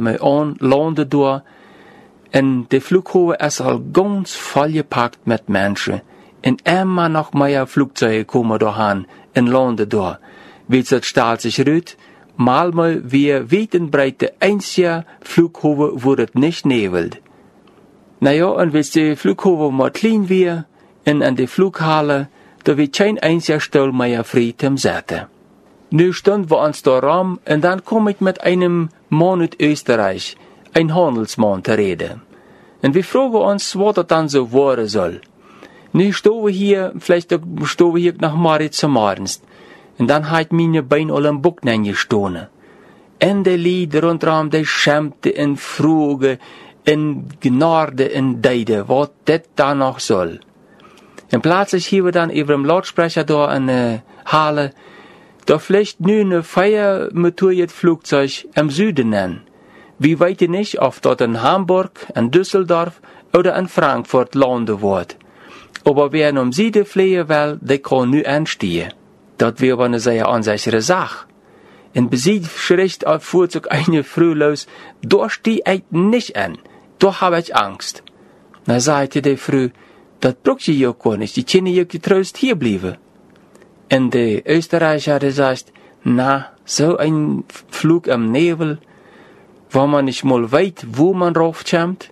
me aan landen door. En de Flughafen is al ganz volgepackt met mensen. En immer noch mehr Flugzeuge kommen dahin in landen door. Wie het staat zich uit, mal wir weit und breit der einzige Flughafen, wo het nicht nevelt. Naja, und wenn die Flughafen mal klein wir, en an die Flughalle, da wird kein einziger Stuhl mehr frei zum Sitzen. Nu standen wir uns da rum, und dann komme ich mit einem Mann aus Österreich, ein Handelsmann, zu reden. Und wir fragen uns, was das dann so werden soll. Nu stehen wir hier, vielleicht stehen wir hier nach Marit zum Morgens. Und dann hat meine Beine alle im Buck gestanden. Und die Lieder rundherum, die schämte in Fruge, in Gnade, in Deide, was das da noch soll. Und plötzlich hier wir dann über dem Lautsprecher da in der Halle, da fliegt nu eine feiermotoriert Flugzeug im Süden an. Wir weten nicht, ob dort in Hamburg, in Düsseldorf oder in Frankfurt landen wird. Aber wer um Süden fliegen will, der kann nu anstehen. Das wäre aber eine sehr unsichere Sache. In Besiedschrift fuhrt sich eine Frau los, da stehe ich nicht an, da habe ich Angst. Na sagte die Frau, das braucht ihr ja gar nicht, die können ja getrost hier bleiben. Und der Österreicher hat gesagt, na, so ein Flug am Nebel, wo man nicht mal weiß, wo man raufkommt.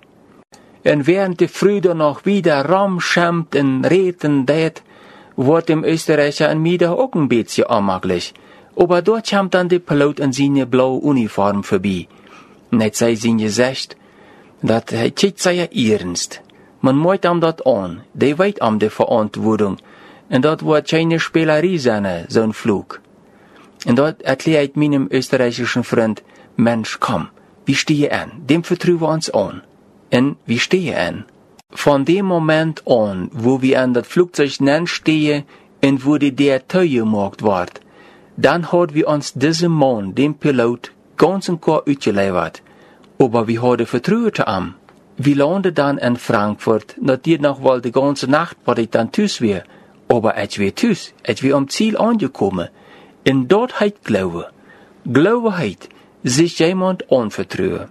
Und während die Frau dann noch wieder rumschämt und reden det, wird dem Österreicher an mir da auch ein bisschen unmöglich. Aber dort kommt dann der Pilot in seine blaue Uniform vorbei. Nicht sei sein Gesicht, das sei ja ernst. Man muss ihm das an, der weiß die Verantwortung. Und das wird keine Spielerei sein, so ein Flug. Und dort erklärt meinem österreichischen Freund, Mensch, komm, wir stehen an, dem vertrauen wir uns an. Und wir stehen an. Von dem Moment an, wo wir an das Flugzeug stehen und wo der Tür gemacht wird, dann hat wir uns diesen Mann, dem Pilot, ganz und gar ausgeliefert. Aber wir haben Vertrauen zu ihm. Wir landen dann in Frankfurt, natürlich noch wohl die ganze Nacht, weil ich dann tüß wäre. Aber ich wäre tüß, ich wäre am Ziel angekommen. Und dort heit Glaube. Glaube heit, sich jemand anvertrauen.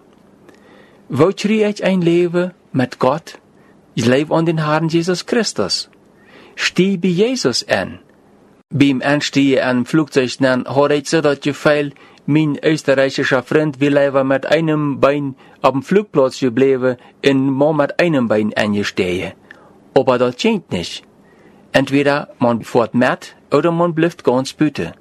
Wo schrie ich ein Leben mit Gott? Ich lebe an den Herrn Jesus Christus. Steh bei Jesus an. Beim Anstehen an Flugzeug hat ich so das Gefühl, mein österreichischer Freund will lieber mit einem Bein auf dem Flugplatz geblieben und mal mit einem Bein angestehen. Aber das geht nicht. Entweder man fährt mit oder man bleibt ganz büte.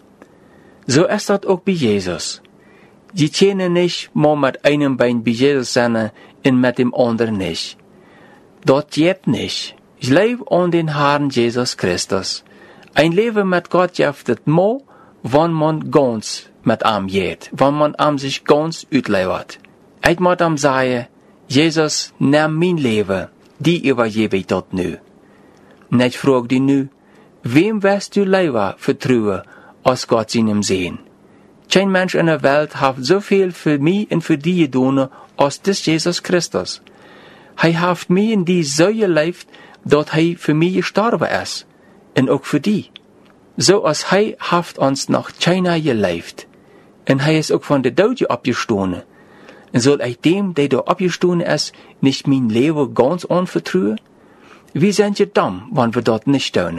So ist das auch bei Jesus. Sie können nicht mal mit einem Bein bei Jesus sein und mit dem anderen nicht. Das geht nicht. Ich lebe an den Herrn Jesus Christus. Ein Leben mit Gott gibt es nur, wenn man ganz mit ihm geht, wenn man ihm sich ganz ausliefert. Ich muss ihm sagen, Jesus, nimm mein Leben, die übergebe ich dort nu. Und ich frage dich nu, wem wirst du lieber vertrauen, als Gott seinem Sehen? Kein Mensch in der Welt hat so viel für mich und für die getan, als das Jesus Christus. Er hat mich in die so gelebt, dass er für mich gestorben ist. Und auch für die. So als er hat uns noch keiner gelebt. Und er ist auch von der Tod abgestanden. Und soll ich dem, der da abgestanden ist, nicht mein Leben ganz anvertrauen? Wir sind ja dumm, wenn wir dort nicht tun.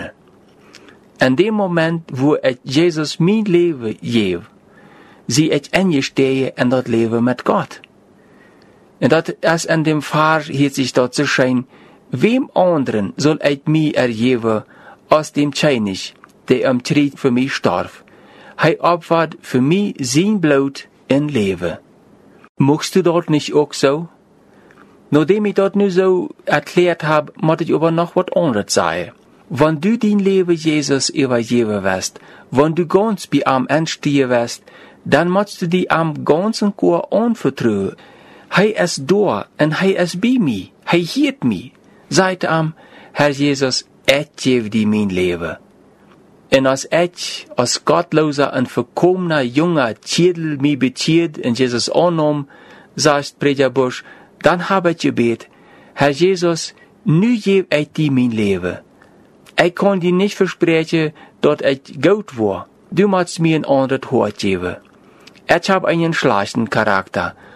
In dem Moment, wo ich Jesus mein Leben gebe, sie ich eingestehe in das Leben mit Gott. Und das ist in dem Fall hier sich dort zu scheinen, wem anderen soll ich mich ergeben, aus dem König, der am Tritt für mich starb. Er opfert für mich sein Blut in Leben. Machst du dort nicht auch so? Nachdem ich dort nur so erklärt habe, muss ich aber noch was anderes sagen. Wenn du dein Leben Jesus übergeben wirst, wenn du ganz bei ihm anstehen wirst, dann musst du die am ganzen Chor anvertrauen. Er ist da und er ist bei mir. Er hielt mich. Sagt ihm, Herr Jesus, ich gebe dir mein Leben. Und als ich, als gottloser und verkommener junger Tjedel mich bezieht und Jesus annahm, sagt Prediger Busch, dann habe ich gebet, Herr Jesus, nu gebe ich dir mein Leben. Ich kann dir nicht versprechen, dass ich gut war. Du musst mir ein anderes Hort geben. Ich habe einen schlechten Charakter,